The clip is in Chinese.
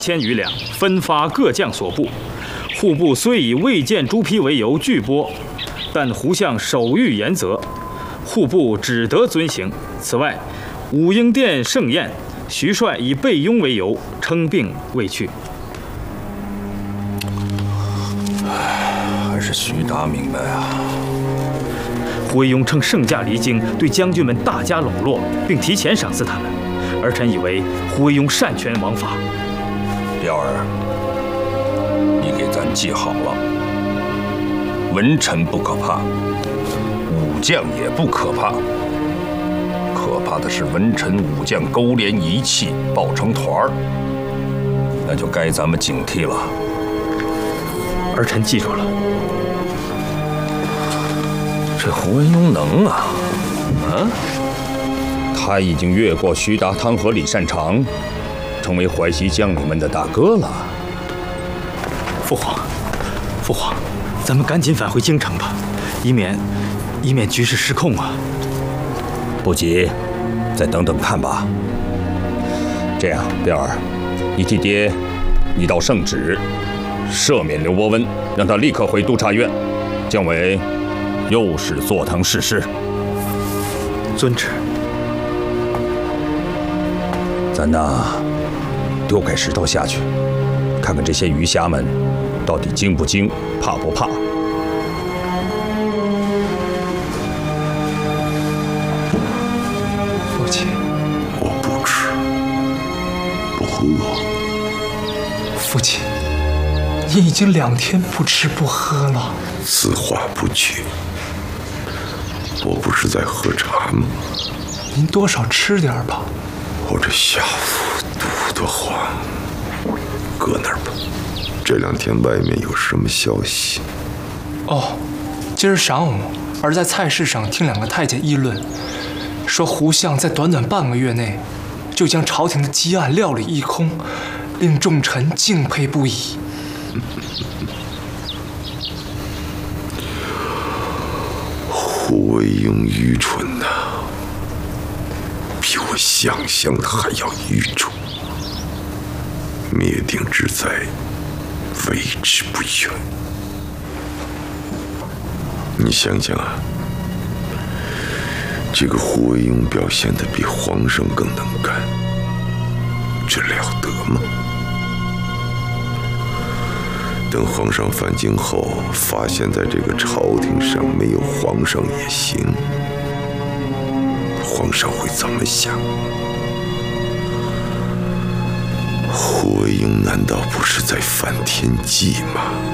1000余两，分发各将所部。户部虽以未见朱批为由拒拨，但胡相手谕严责，户部只得遵行。此外，武英殿盛宴，徐帅以备庸为由称病未去。 还是徐达明白啊。 胡惟庸趁圣驾离京，对将军们大加笼络，并提前赏赐他们。儿臣以为胡惟庸擅权枉法。 彪儿，你给咱记好了，文臣不可怕，武将也不可怕，可怕的是文臣武将勾连一气，抱成团儿，那就该咱们警惕了。 儿臣记住了。 这胡惟庸能啊，他已经越过徐达汤和李善长，成为淮西将领们的大哥了。 父皇，咱们赶紧返回京城吧，以免局势失控啊！ 不急，再等等看吧。这样，彪儿，你替爹一道圣旨，赦免刘伯温，让他立刻回督察院，降为右使坐堂侍侍。 遵旨。 咱呐，丢块石头下去，看看这些鱼虾们到底惊不惊，怕不怕。 父亲， 我不吃，不喝。 父亲，你已经2天不吃不喝了。 此话不绝。我不是在喝茶吗？ 您多少吃点吧。 我这下腹肚得慌，搁那儿吧。这2天外面有什么消息？ 哦，今儿晌午，儿在菜市上听2个太监议论，说胡相在短短半个月内，就将朝廷的积案料理一空，令众臣敬佩不已。 胡惟庸愚蠢呐，比我想象的还要愚蠢。灭顶之灾，为之不远。你想想啊，这个胡惟庸表现得比皇上更能干，这了得吗？等皇上返京后，发现在这个朝廷上没有皇上也行，皇上会怎么想？胡惟庸难道不是在犯天计吗？